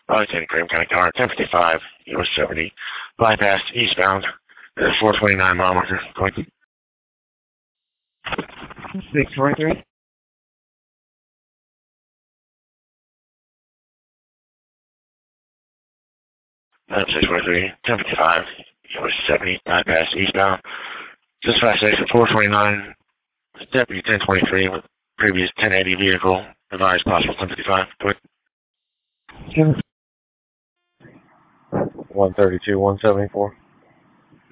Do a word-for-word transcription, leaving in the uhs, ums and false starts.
Arlington, Graham County car, ten fifty-five, U S seventy, bypass eastbound, four twenty-nine mile marker, going to six twenty-three. Uh, six twenty-three, ten fifty-five, U S seventy, bypass eastbound, just fast exit four twenty-nine, deputy ten twenty-three with previous ten eighty vehicle, advised possible ten fifty-five, quick. one thirty-two, one seventy-four.